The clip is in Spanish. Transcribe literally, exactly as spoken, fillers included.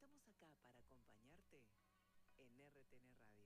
Estamos acá para acompañarte en R T N Radio.